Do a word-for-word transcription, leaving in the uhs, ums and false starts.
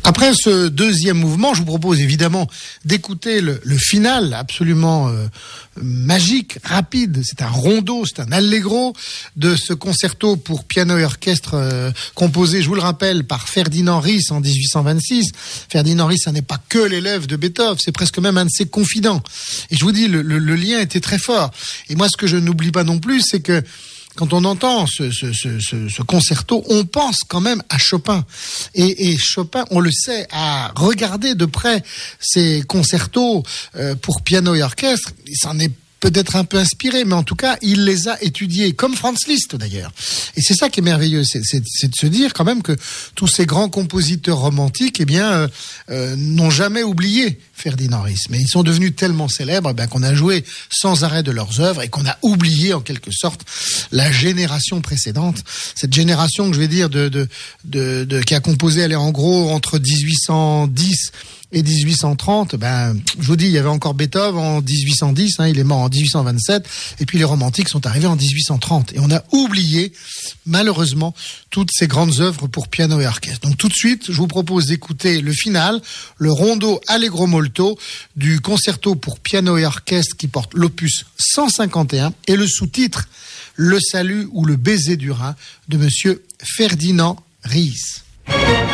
Après ce deuxième mouvement, je vous propose évidemment d'écouter le, le final absolument euh, magique, rapide. C'est un rondo, c'est un allegro de ce concerto pour piano et orchestre euh, composé, je vous le rappelle, par Ferdinand Ries en dix-huit cent vingt-six. Ferdinand Ries, ça n'est pas que l'élève de Beethoven, c'est presque même un de ses confidents. Et je vous dis, le, le, le lien était très fort. Et moi, ce que je n'oublie pas non plus, c'est que quand on entend ce, ce, ce, ce, ce concerto, on pense quand même à Chopin. Et, et Chopin, on le sait, a regardé de près ces concertos euh, pour piano et orchestre. Il s'en est peut-être un peu inspiré, mais en tout cas, il les a étudiés, comme Franz Liszt d'ailleurs. Et c'est ça qui est merveilleux, c'est, c'est, c'est de se dire quand même que tous ces grands compositeurs romantiques, eh bien, euh, euh, n'ont jamais oublié Ferdinand Ries. Mais ils sont devenus tellement célèbres, ben, qu'on a joué sans arrêt de leurs œuvres et qu'on a oublié en quelque sorte la génération précédente. Cette génération que je vais dire de, de, de, de qui a composé, elle est en gros entre dix-huit cent dix et dix-huit cent trente, ben, je vous dis, il y avait encore Beethoven en dix-huit cent dix, hein, il est mort en dix-huit cent vingt-sept, et puis les romantiques sont arrivés en dix-huit cent trente. Et on a oublié, malheureusement, toutes ces grandes œuvres pour piano et orchestre. Donc tout de suite, je vous propose d'écouter le final, le rondo Allegro molto du concerto pour piano et orchestre qui porte l'opus cent cinquante et un et le sous-titre Le Salut ou le baiser du Rhin de monsieur Ferdinand Ries.